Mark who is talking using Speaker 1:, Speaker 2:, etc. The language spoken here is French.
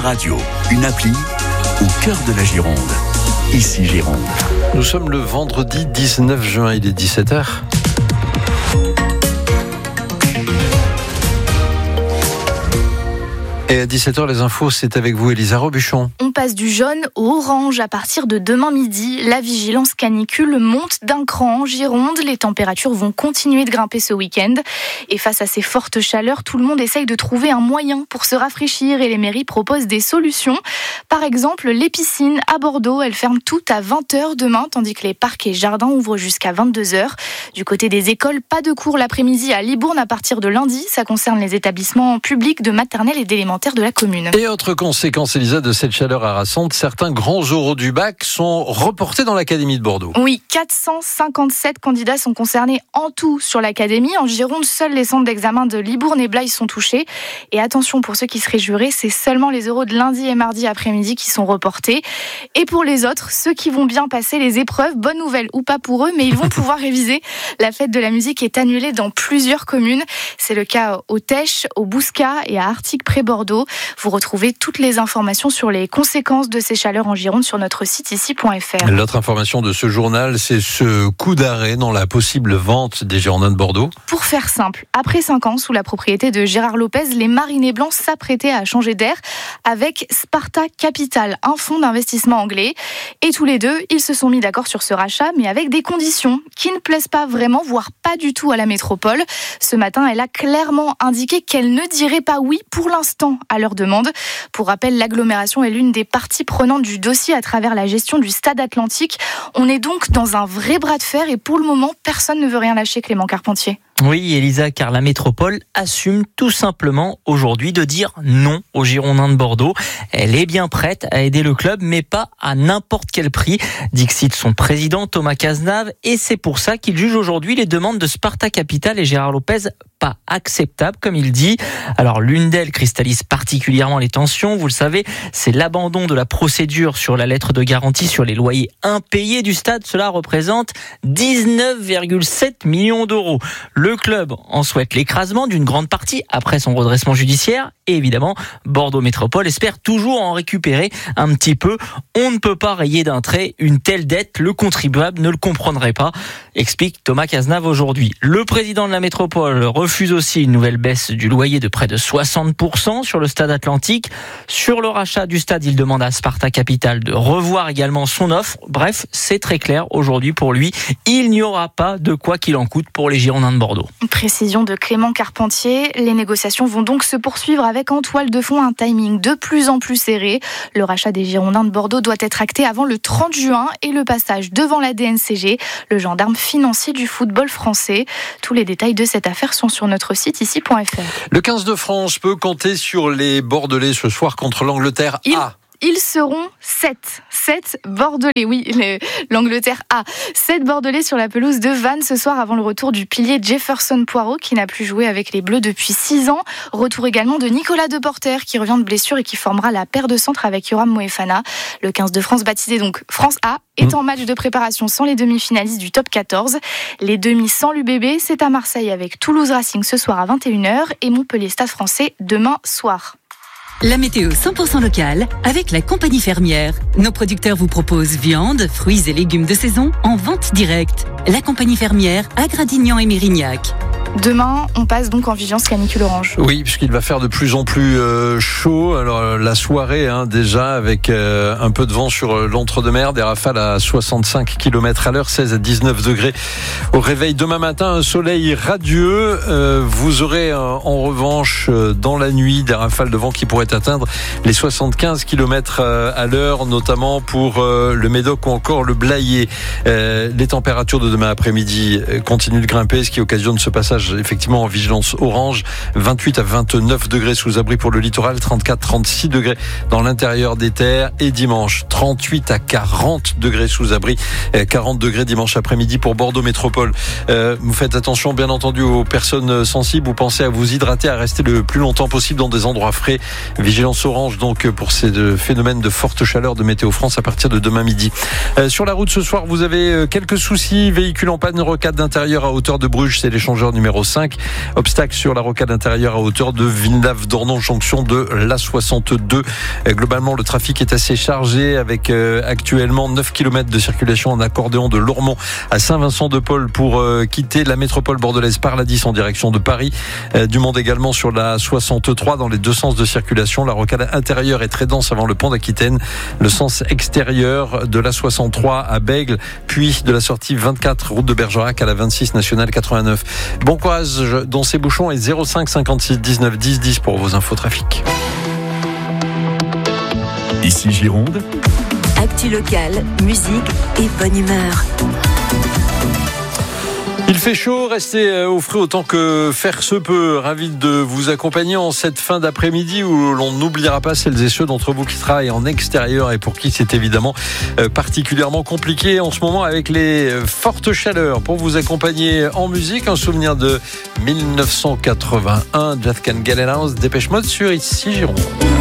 Speaker 1: Radio, une appli au cœur de la Gironde. Ici Gironde.
Speaker 2: Nous sommes le vendredi 19 juin, il est 17h. Et à 17h, les infos, c'est avec vous, Elisa Robuchon.
Speaker 3: On passe du jaune au orange à partir de demain midi. La vigilance canicule monte d'un cran en Gironde. Les températures vont continuer de grimper ce week-end. Et face à ces fortes chaleurs, tout le monde essaye de trouver un moyen pour se rafraîchir et les mairies proposent des solutions. Par exemple, les piscines à Bordeaux, elles ferment toutes à 20h demain, tandis que les parcs et jardins ouvrent jusqu'à 22h. Du côté des écoles, pas de cours l'après-midi à Libourne à partir de lundi. Ça concerne les établissements publics de maternelle et d'élémentaire de la commune.
Speaker 2: Et autre conséquence, Elisa, de cette chaleur harassante, certains grands oraux du bac sont reportés dans l'académie de Bordeaux.
Speaker 3: Oui, 457 candidats sont concernés en tout sur l'académie. En Gironde, seuls les centres d'examen de Libourne et Blaye sont touchés. Et attention, pour ceux qui seraient jurés, c'est seulement les oraux de lundi et mardi après-midi qui sont reportés. Et pour les autres, ceux qui vont bien passer les épreuves, bonne nouvelle ou pas pour eux, mais ils vont pouvoir réviser. La fête de la musique est annulée dans plusieurs communes. C'est le cas au Tech, au Bouscat et à Artigues-près-Bordeaux. Vous retrouvez toutes les informations sur les conséquences de ces chaleurs en Gironde sur notre site ici.fr.
Speaker 2: L'autre information de ce journal, c'est ce coup d'arrêt dans la possible vente des Girondins de Bordeaux.
Speaker 3: Pour faire simple, après 5 ans sous la propriété de Gérard Lopez, les Marinés Blancs s'apprêtaient à changer d'air avec Sparta Capital, un fonds d'investissement anglais. Et tous les deux, ils se sont mis d'accord sur ce rachat, mais avec des conditions qui ne plaisent pas vraiment, voire pas du tout à la métropole. Ce matin, elle a clairement indiqué qu'elle ne dirait pas oui pour l'instant à leur demande. Pour rappel, l'agglomération est l'une des parties prenantes du dossier à travers la gestion du stade Atlantique. On est donc dans un vrai bras de fer et pour le moment, personne ne veut rien lâcher, Clément Carpentier.
Speaker 4: Oui, Elisa, car la métropole assume tout simplement aujourd'hui de dire non aux Girondins de Bordeaux. Elle est bien prête à aider le club, mais pas à n'importe quel prix, dixit son président Thomas Cazenave, et c'est pour ça qu'il juge aujourd'hui les demandes de Sparta Capital et Gérard Lopez pas acceptables, comme il dit. Alors l'une d'elles cristallise particulièrement les tensions, vous le savez, c'est l'abandon de la procédure sur la lettre de garantie sur les loyers impayés du stade. Cela représente 19,7 millions d'euros. Le club en souhaite l'écrasement d'une grande partie après son redressement judiciaire et évidemment Bordeaux Métropole espère toujours en récupérer un petit peu. On ne peut pas rayer d'un trait une telle dette, le contribuable ne le comprendrait pas, explique Thomas Cazenave aujourd'hui. Le président de la métropole refuse aussi une nouvelle baisse du loyer de près de 60% sur le stade Atlantique. Sur le rachat du stade, il demande à Sparta Capital de revoir également son offre. Bref, c'est très clair aujourd'hui pour lui, il n'y aura pas de quoi qu'il en coûte pour les Girondins de Bordeaux.
Speaker 3: Précision de Clément Carpentier, les négociations vont donc se poursuivre avec en toile de fond un timing de plus en plus serré. Le rachat des Girondins de Bordeaux doit être acté avant le 30 juin et le passage devant la DNCG, le gendarme financier du football français. Tous les détails de cette affaire sont sur notre site ici.fr.
Speaker 2: Le 15 de France peut compter sur les Bordelais ce soir contre l'Angleterre A.
Speaker 3: Ils seront 7 Bordelais, oui, l'Angleterre A. 7 Bordelais sur la pelouse de Vannes ce soir avant le retour du pilier Jefferson Poirot qui n'a plus joué avec les Bleus depuis 6 ans. Retour également de Nicolas Deporter qui revient de blessure et qui formera la paire de centre avec Yoram Moefana. Le 15 de France baptisé donc France A est en match de préparation sans les demi-finalistes du top 14. Les demi sans l'UBB, c'est à Marseille avec Toulouse Racing ce soir à 21h et Montpellier Stade Français demain soir.
Speaker 5: La météo 100% locale avec la compagnie fermière. Nos producteurs vous proposent viande, fruits et légumes de saison en vente directe. La compagnie fermière à Gradignan et Mérignac.
Speaker 3: Demain, on passe donc en vigilance canicule orange.
Speaker 2: Oui, puisqu'il va faire de plus en plus chaud. Alors la soirée déjà avec un peu de vent sur l'entre-deux-mer, des rafales à 65 km/h, 16 à 19 degrés. Au réveil demain matin, un soleil radieux. Vous aurez en revanche dans la nuit des rafales de vent qui pourraient atteindre les 75 km/h, notamment pour le Médoc ou encore le Blayais. Les températures de demain après-midi continuent de grimper, ce qui occasionne ce passage effectivement en vigilance orange. 28 à 29 degrés sous abri pour le littoral, 34-36 degrés dans l'intérieur des terres, et dimanche 38 à 40 degrés sous abri, 40 degrés dimanche après-midi pour Bordeaux Métropole. Vous faites attention bien entendu aux personnes sensibles, vous pensez à vous hydrater, à rester le plus longtemps possible dans des endroits frais. Vigilance orange donc pour ces phénomènes de forte chaleur de Météo France à partir de demain midi. Sur la route ce soir, vous avez quelques soucis, véhicule en panne, rocade d'intérieur à hauteur de Bruges, c'est l'échangeur numéro numéro 5. Obstacle sur la rocade intérieure à hauteur de Villeneuve-d'Ornon, jonction de l'A62. Globalement, le trafic est assez chargé avec actuellement 9 km de circulation en accordéon de Lormont à Saint-Vincent-de-Paul pour quitter la métropole bordelaise par la 10 en direction de Paris. Du monde également sur la 63 dans les deux sens de circulation. La rocade intérieure est très dense avant le pont d'Aquitaine. Le sens extérieur de la 63 à Bègles, puis de la sortie 24 route de Bergerac à la 26 nationale 89. Bon courage dans ces bouchons et 05 56 19 10 10 pour vos infos trafic.
Speaker 1: Ici Gironde.
Speaker 6: Actu locale, musique et bonne humeur.
Speaker 2: Il fait chaud, restez au frais autant que faire se peut. Ravi de vous accompagner en cette fin d'après-midi où l'on n'oubliera pas celles et ceux d'entre vous qui travaillent en extérieur et pour qui c'est évidemment particulièrement compliqué en ce moment avec les fortes chaleurs. Pour vous accompagner en musique, un souvenir de 1981, Death Can Get It Out, Dépêche Mode sur Ici Gironde.